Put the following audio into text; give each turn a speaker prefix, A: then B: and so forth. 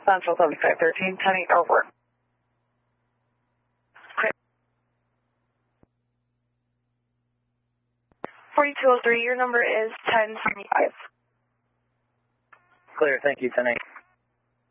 A: Central 7513, 10-8 over.
B: 4203, your number is 1075.
C: Clear, thank you, 10-8.